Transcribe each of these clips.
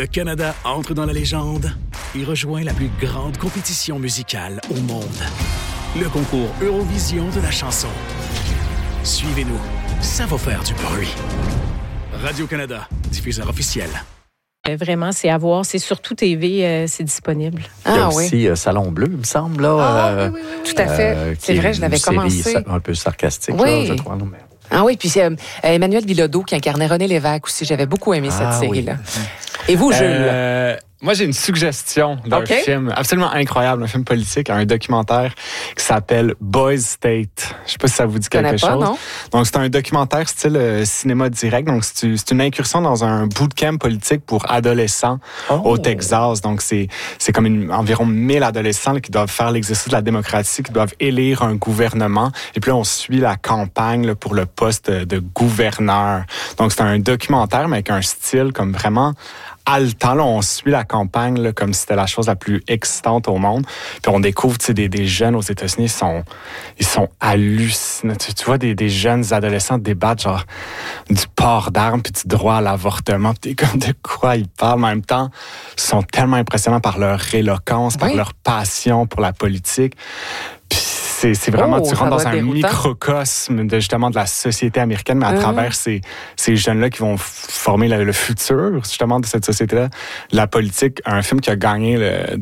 Le Canada entre dans la légende et rejoint la plus grande compétition musicale au monde. Le concours Eurovision de la chanson. Suivez-nous, ça va faire du bruit. Radio-Canada, diffuseur officiel. Vraiment, c'est à voir. C'est sur Tout TV, c'est disponible. Il y a aussi Salon Bleu, il me semble. Là, oui. Tout à fait. C'est vrai, je l'avais commencé. Un peu sarcastique, oui. là, je crois. Non, mais... Ah oui, puis c'est Emmanuel Bilodeau qui incarnait René Lévesque aussi. J'avais beaucoup aimé cette série-là. Oui. Et vous, Jules? Moi, j'ai une suggestion d'un film absolument incroyable, un film politique, un documentaire qui s'appelle Boys State. Je sais pas si ça vous dit quelque chose. Non? Donc, c'est un documentaire style cinéma direct. Donc, c'est une incursion dans un bootcamp politique pour adolescents au Texas. Donc, c'est comme environ 1000 adolescents là, qui doivent faire l'exercice de la démocratie, qui doivent élire un gouvernement. Et puis là, on suit la campagne là, pour le poste de gouverneur. Donc, c'est un documentaire, mais avec un style comme vraiment haletant. Là, on suit la campagne là, comme si c'était la chose la plus excitante au monde. Puis on découvre des jeunes aux États-Unis, ils sont hallucinants. Tu vois des jeunes adolescents débattre genre du port d'armes puis du droit à l'avortement. Puis t'es comme de quoi ils parlent. En même temps, ils sont tellement impressionnants par leur éloquence, par leur passion pour la politique. Puis c'est vraiment, tu rentres dans un microcosme de la société américaine, mais à travers ces jeunes-là qui vont former le futur, justement, de cette société-là. La politique, un film qui a gagné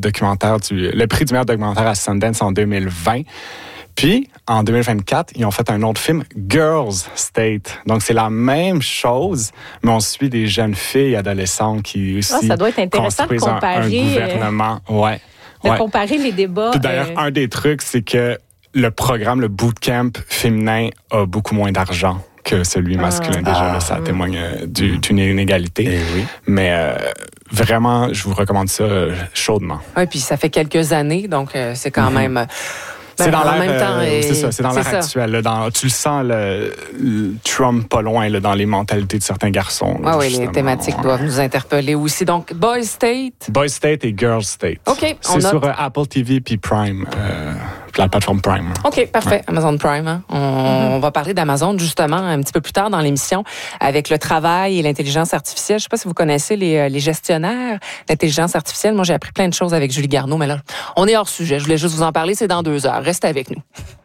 le prix du meilleur documentaire à Sundance en 2020. Puis, en 2024, ils ont fait un autre film, Girls State. Donc, c'est la même chose, mais on suit des jeunes filles adolescentes qui aussi ça doit être intéressant de comparer, un gouvernement. De comparer les débats. Puis d'ailleurs, un des trucs, c'est que le programme, le bootcamp féminin a beaucoup moins d'argent que celui masculin. Déjà, là, ça témoigne d'une inégalité. Oui. Mais vraiment, je vous recommande ça chaudement. Oui, puis ça fait quelques années, donc c'est quand même... C'est dans l'air, c'est ça, c'est dans l'air actuel. Là, tu le sens, le Trump pas loin là, dans les mentalités de certains garçons. Là, oui, les thématiques doivent nous interpeller aussi. Donc, Boys State. Boys State et Girls State. OK. C'est sur Apple TV puis Prime, la plateforme Prime. OK, parfait. Ouais. Amazon Prime. Hein? On va parler d'Amazon justement un petit peu plus tard dans l'émission avec le travail et l'intelligence artificielle. Je ne sais pas si vous connaissez les gestionnaires d'intelligence artificielle. Moi, j'ai appris plein de choses avec Julie Garneau, mais là, on est hors sujet. Je voulais juste vous en parler. C'est dans 2 heures. Restez avec nous.